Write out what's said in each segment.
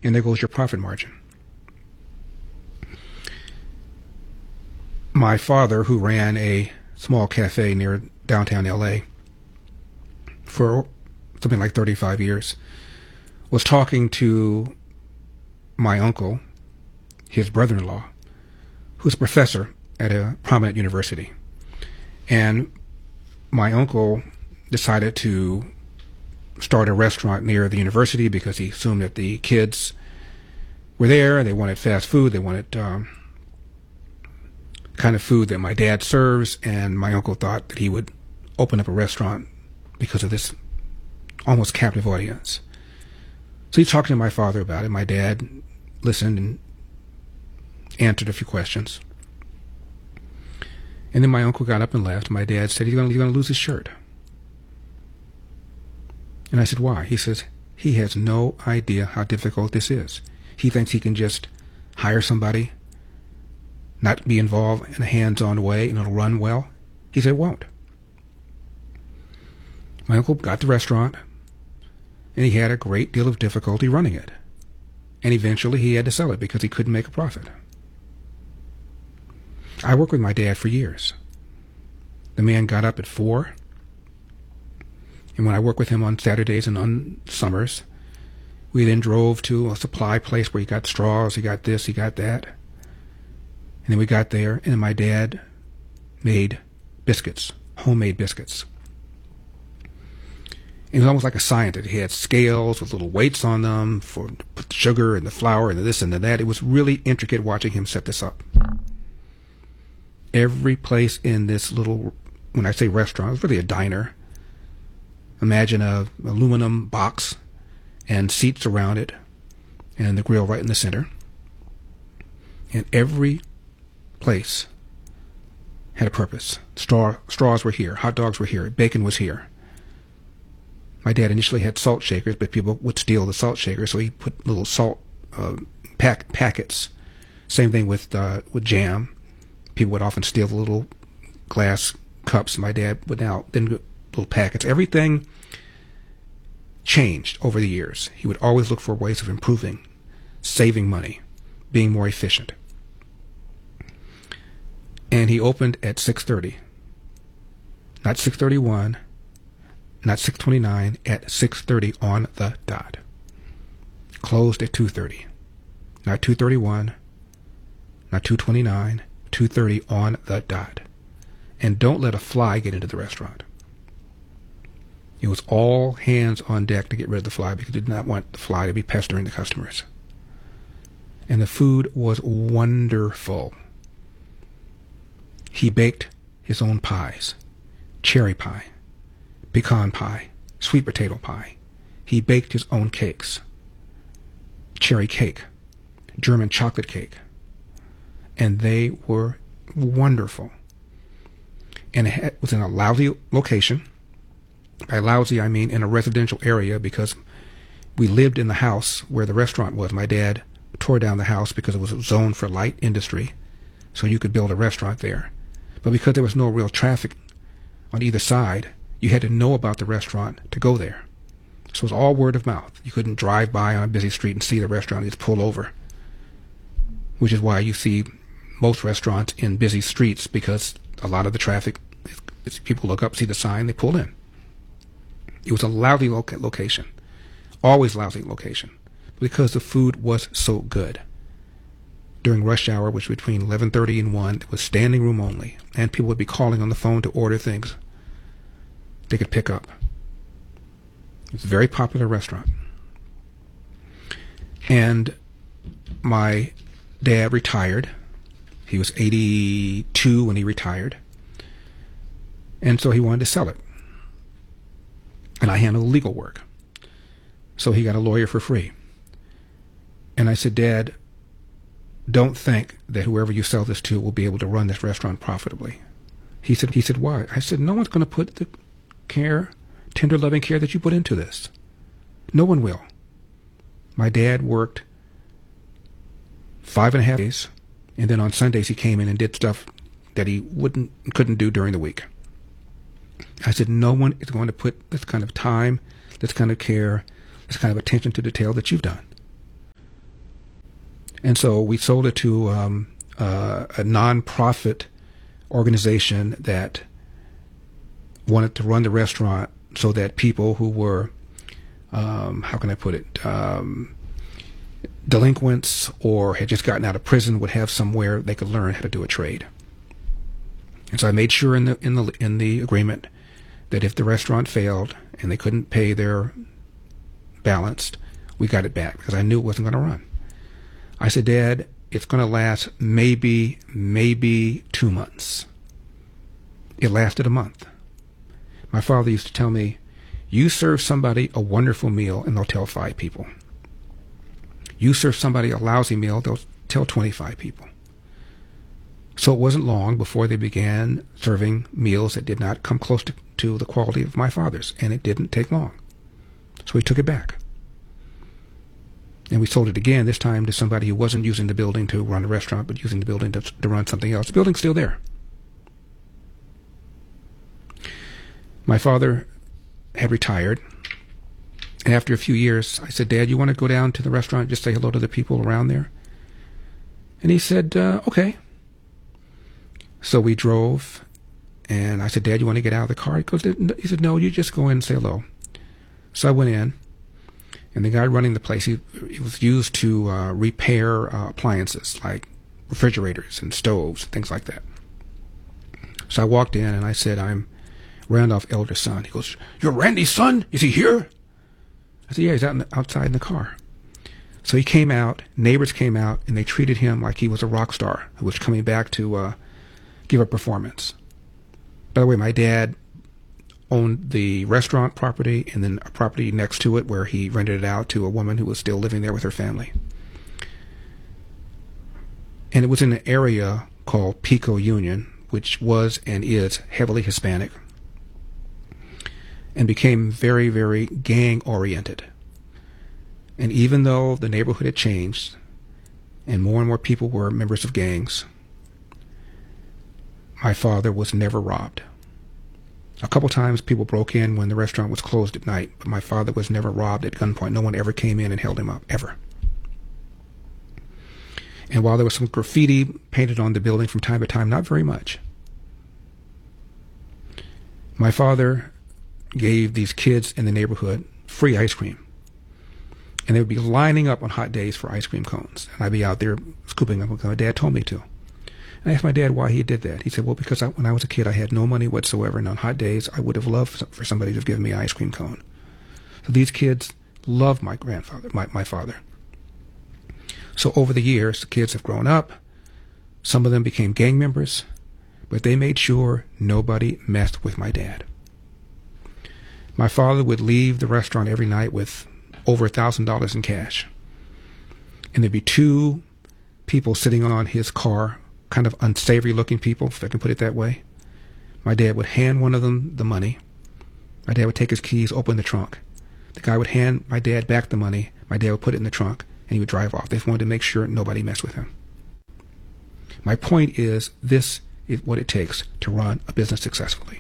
and there goes your profit margin. My father, who ran a small cafe near downtown L.A. for something like 35 years, was talking to my uncle, his brother-in-law, who's a professor at a prominent university. And my uncle decided to start a restaurant near the university because he assumed that the kids were there. They wanted fast food. They wanted kind of food that my dad serves. And my uncle thought that he would open up a restaurant because of this almost captive audience. So he talked to my father about it. My dad listened and answered a few questions. And then my uncle got up and left. My dad said he's going to lose his shirt. And I said, why? He says, he has no idea how difficult this is. He thinks he can just hire somebody, not be involved in a hands-on way, and it'll run well. He said it won't. My uncle got the restaurant, and he had a great deal of difficulty running it. And eventually he had to sell it because he couldn't make a profit. I worked with my dad for years. The man got up at 4, and when I worked with him on Saturdays and on summers, we then drove to a supply place where he got straws, he got this, he got that. And then we got there, and my dad made biscuits, homemade biscuits. It was almost like a scientist. He had scales with little weights on them for put the sugar and the flour and the this and the that. It was really intricate watching him set this up. Every place in this little, when I say restaurant, it was really a diner. Imagine a aluminum box and seats around it and the grill right in the center. And every place had a purpose. Straws were here. Hot dogs were here. Bacon was here. My dad initially had salt shakers, but people would steal the salt shakers, so he put little salt packets. Same thing with jam. People would often steal the little glass cups. My dad would now then get little packets. Everything changed over the years. He would always look for ways of improving, saving money, being more efficient. And he opened at 6:30, not 6:31, not 6:29, at 6:30 on the dot. Closed at 2:30, not 2:31, not 2:29, 2:30 on the dot. And don't let a fly get into the restaurant. It was all hands on deck to get rid of the fly because he did not want the fly to be pestering the customers. And the food was wonderful. He baked his own pies, cherry pie, pecan pie, sweet potato pie. He baked his own cakes, cherry cake, German chocolate cake. And they were wonderful. And it was in a lousy location. By lousy, I mean in a residential area, because we lived in the house where the restaurant was. My dad tore down the house because it was zoned for light industry, so you could build a restaurant there. But because there was no real traffic on either side, you had to know about the restaurant to go there. So it was all word of mouth. You couldn't drive by on a busy street and see the restaurant. You just pull over, which is why you see most restaurants in busy streets, because a lot of the traffic, people look up, see the sign, they pull in. It was a lousy location, always lousy location, because the food was so good. During rush hour, which was between 11:30 and 1, it was standing room only, and people would be calling on the phone to order things they could pick up. It was a very popular restaurant. And my dad retired. He was 82 when he retired. And so he wanted to sell it. And I handled legal work. So he got a lawyer for free. And I said, Dad, don't think that whoever you sell this to will be able to run this restaurant profitably. He said, why? I said, no one's going to put the care, tender loving care that you put into this. No one will. My dad worked 5.5 days, and then on Sundays he came in and did stuff that he couldn't do during the week. I said, no one is going to put this kind of time, this kind of care, this kind of attention to detail that you've done. And so we sold it to a non-profit organization that wanted to run the restaurant so that people who were, how can I put it, delinquents or had just gotten out of prison would have somewhere they could learn how to do a trade. And so I made sure in the agreement that if the restaurant failed and they couldn't pay their balance, we got it back because I knew it wasn't going to run. I said, Dad, it's going to last maybe 2 months. It lasted a month. My father used to tell me, you serve somebody a wonderful meal and they'll tell 5 people. You serve somebody a lousy meal, they'll tell 25 people. So it wasn't long before they began serving meals that did not come close to the quality of my father's, and it didn't take long. So we took it back. And we sold it again, this time to somebody who wasn't using the building to run a restaurant, but using the building to run something else. The building's still there. My father had retired. And after a few years, I said, Dad, you want to go down to the restaurant and just say hello to the people around there? And he said, okay. So we drove, and I said, Dad, you want to get out of the car? He said, no, you just go in and say hello. So I went in, and the guy running the place, he was used to repair appliances like refrigerators and stoves, things like that. So I walked in, and I said, I'm Randolph's elder son. He goes, you're Randy's son? Is he here? I said, yeah, he's outside in the car. So he came out, neighbors came out, and they treated him like he was a rock star who was coming back to give a performance. By the way, my dad owned the restaurant property and then a property next to it where he rented it out to a woman who was still living there with her family. And it was in an area called Pico Union, which was and is heavily Hispanic, and became very, very gang-oriented. And even though the neighborhood had changed and more people were members of gangs, my father was never robbed. A couple times people broke in when the restaurant was closed at night, but my father was never robbed at gunpoint. No one ever came in and held him up, ever. And while there was some graffiti painted on the building from time to time, not very much, my father gave these kids in the neighborhood free ice cream. And they would be lining up on hot days for ice cream cones. And I'd be out there scooping them because my dad told me to. And I asked my dad why he did that. He said, well, because when I was a kid, I had no money whatsoever. And on hot days, I would have loved for somebody to have given me an ice cream cone. So these kids loved my grandfather, my father. So over the years, the kids have grown up. Some of them became gang members. But they made sure nobody messed with my dad. My father would leave the restaurant every night with over $1,000 in cash. And there'd be 2 people sitting on his car, kind of unsavory looking people, if I can put it that way. My dad would hand one of them the money. My dad would take his keys, open the trunk. The guy would hand my dad back the money. My dad would put it in the trunk, and he would drive off. They wanted to make sure nobody messed with him. My point is, this is what it takes to run a business successfully.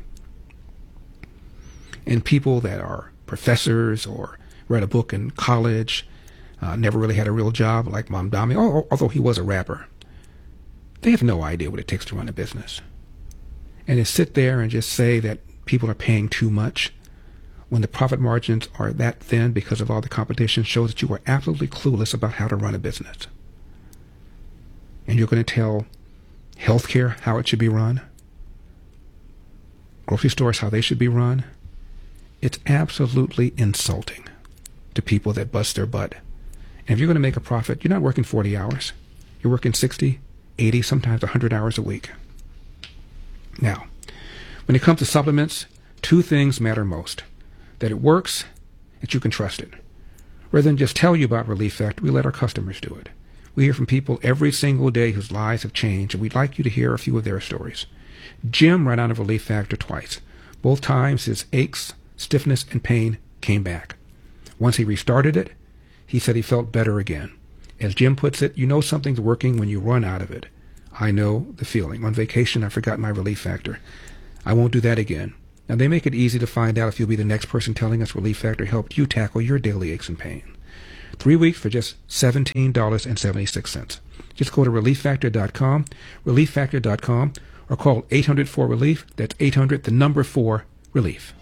And people that are professors or read a book in college, never really had a real job like Mamdani, although he was a rapper, they have no idea what it takes to run a business. And to sit there and just say that people are paying too much when the profit margins are that thin because of all the competition shows that you are absolutely clueless about how to run a business. And you're going to tell healthcare how it should be run, grocery stores how they should be run. It's absolutely insulting to people that bust their butt. And if you're going to make a profit, you're not working 40 hours. You're working 60, 80, sometimes 100 hours a week. Now, when it comes to supplements, 2 things matter most. That it works, that you can trust it. Rather than just tell you about Relief Factor, we let our customers do it. We hear from people every single day whose lives have changed, and we'd like you to hear a few of their stories. Jim ran out of Relief Factor twice. Both times his aches, stiffness, and pain came back. Once he restarted it, he said he felt better again. As Jim puts it, you know something's working when you run out of it. I know the feeling. On vacation, I forgot my Relief Factor. I won't do that again. Now, they make it easy to find out if you'll be the next person telling us Relief Factor helped you tackle your daily aches and pain. 3 weeks for just $17.76. Just go to relieffactor.com, relieffactor.com, or call 800-4-RELIEF. That's 800, the number 4, relief.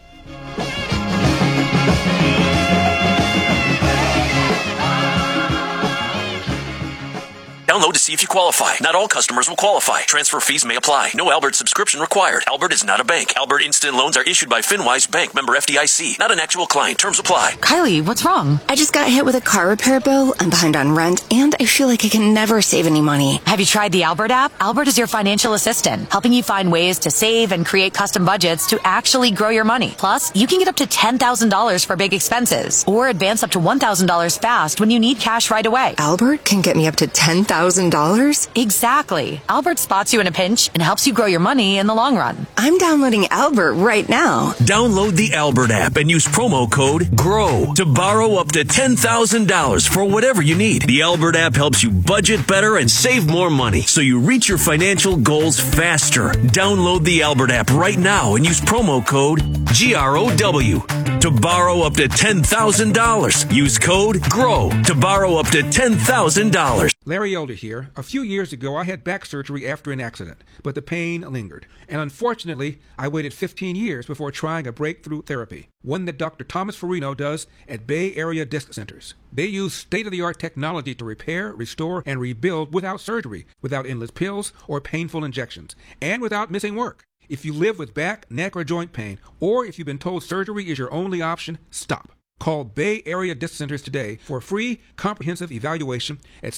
Download to see if you qualify. Not all customers will qualify. Transfer fees may apply. No Albert subscription required. Albert is not a bank. Albert Instant Loans are issued by FinWise Bank, member FDIC. Not an actual client. Terms apply. Kylie, what's wrong? I just got hit with a car repair bill. I'm behind on rent, and I feel like I can never save any money. Have you tried the Albert app? Albert is your financial assistant, helping you find ways to save and create custom budgets to actually grow your money. Plus, you can get up to $10,000 for big expenses, or advance up to $1,000 fast when you need cash right away. Albert can get me up to $10,000? Exactly. Albert spots you in a pinch and helps you grow your money in the long run. I'm downloading Albert right now. Download the Albert app and use promo code GROW to borrow up to $10,000 for whatever you need. The Albert app helps you budget better and save more money so you reach your financial goals faster. Download the Albert app right now and use promo code GROW to borrow up to $10,000. Use code GROW to borrow up to $10,000. Larry Elder here. A few years ago, I had back surgery after an accident, but the pain lingered. And unfortunately, I waited 15 years before trying a breakthrough therapy, one that Dr. Thomas Farino does at Bay Area Disc Centers. They use state-of-the-art technology to repair, restore, and rebuild without surgery, without endless pills or painful injections, and without missing work. If you live with back, neck, or joint pain, or if you've been told surgery is your only option, stop. Call Bay Area Disc Centers today for a free comprehensive evaluation at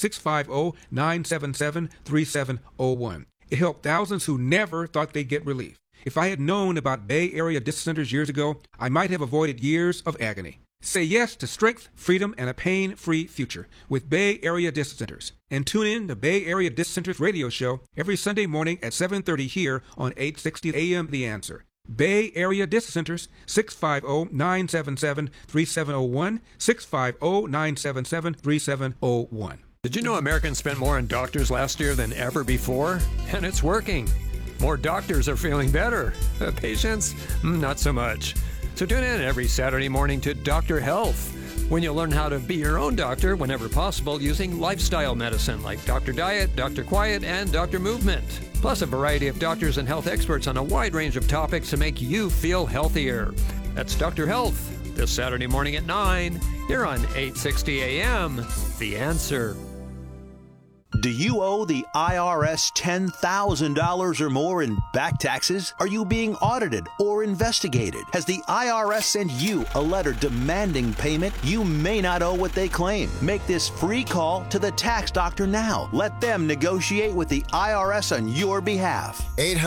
650-977-3701. It helped thousands who never thought they'd get relief. If I had known about Bay Area Disc Centers years ago, I might have avoided years of agony. Say yes to strength, freedom, and a pain-free future with Bay Area Disc Centers. And tune in to Bay Area Disc Centers radio show every Sunday morning at 7:30 here on 860 AM The Answer. Bay Area Disc Centers, 650-977-3701, 650-977-3701. Did you know Americans spent more on doctors last year than ever before? And it's working. More doctors are feeling better. Patients, not so much. So tune in every Saturday morning to Dr. Health, when you'll learn how to be your own doctor whenever possible using lifestyle medicine like Dr. Diet, Dr. Quiet, and Dr. Movement. Plus a variety of doctors and health experts on a wide range of topics to make you feel healthier. That's Dr. Health, this Saturday morning at 9, here on 860 AM, The Answer. Do you owe the IRS $10,000 or more in back taxes? Are you being audited or investigated? Has the IRS sent you a letter demanding payment? You may not owe what they claim. Make this free call to the tax doctor now. Let them negotiate with the IRS on your behalf.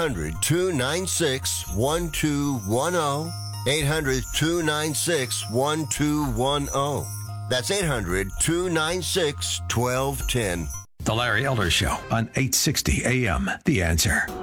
800-296-1210. 800-296-1210. That's 800-296-1210. The Larry Elder Show on 860 AM. The Answer.